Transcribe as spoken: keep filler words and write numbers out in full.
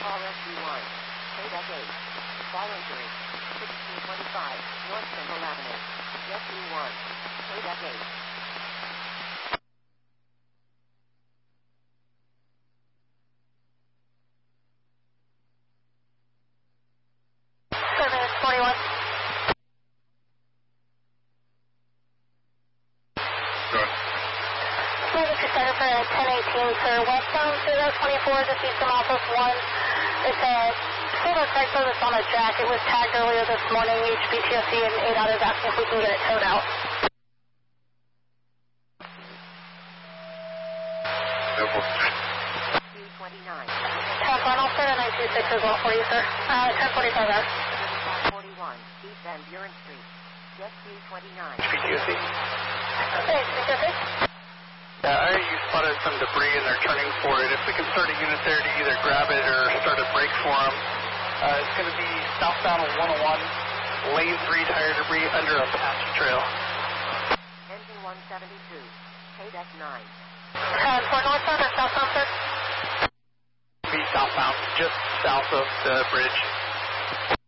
Call S U one. K D E C eight. Fall injury. sixteen twenty-five. North Central Avenue. S U one. K D E C eight. seven forty-one. Center for ten eighteen, sir. Westbound zero twenty-four, just east of Office one. It's a silver Chrysler that's on a jack. It was tagged earlier this morning. H B T O C and A D O T is asking if we can get it towed out. two twenty-nine. ten one, I'll start at nine two six as well for you, sir. Uh, ten forty-five out. thirty-five forty-one. East Van Buren Street. Jet two twenty-nine. H B T O C? Hey, H B T O C? Yeah, I you spotted some debris and they're turning for it. If we can start a unit there to either grab it or start a break for them. Uh, it's going to be southbound of one oh one, lane three tire debris under Apache Trail. Engine one seventy-two. K D E C nine. ten four northbound or southbound, sir? Be southbound, just south of the bridge.